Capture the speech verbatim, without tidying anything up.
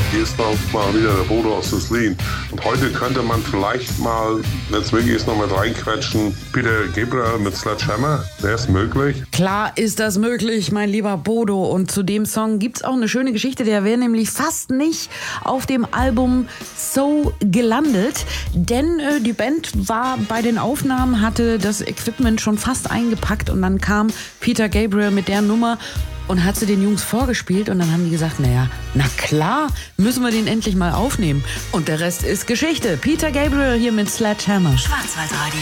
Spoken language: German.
Hier ist noch mal wieder der Bodo aus Söslin. Und heute könnte man vielleicht mal, wenn es möglich ist, noch mit reinquetschen. Peter Gabriel mit Sledgehammer. Wäre es möglich? Klar ist das möglich, mein lieber Bodo. Und zu dem Song gibt's auch eine schöne Geschichte. Der wäre nämlich fast nicht auf dem Album So gelandet. Denn äh, die Band war bei den Aufnahmen, hatte das Equipment schon fast eingepackt. Und dann kam Peter Gabriel mit der Nummer und hat sie den Jungs vorgespielt. Und dann haben die gesagt, naja, na klar, müssen wir den endlich mal aufnehmen. Und der Rest ist Geschichte. Peter Gabriel hier mit Sledgehammer. Schwarzwaldradio.